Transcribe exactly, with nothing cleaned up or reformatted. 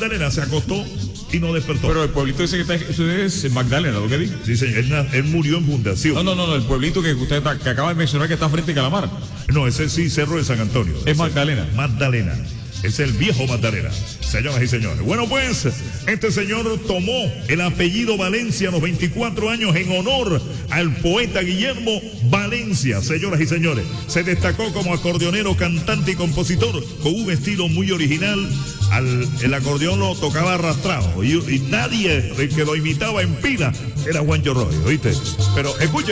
Magdalena, se acostó y no despertó. Pero el pueblito ese que está, eso es Magdalena, ¿lo que dice? Sí, señor, él, na- él murió en Fundación. No, no, no, no, el pueblito que usted está- que acaba de mencionar que está frente a Calamar. No, ese sí, Cerro de San Antonio. Es Ese- Magdalena. Magdalena. Es el viejo Magdalena, señoras y señores. Bueno, pues, este señor tomó el apellido Valencia a los veinticuatro años en honor al poeta Guillermo Valencia, señoras y señores. Se destacó como acordeonero, cantante y compositor con un estilo muy original. Al, el acordeón lo tocaba arrastrado y, y nadie el que lo imitaba en pila era Juancho Roy, ¿oíste? Pero escuche.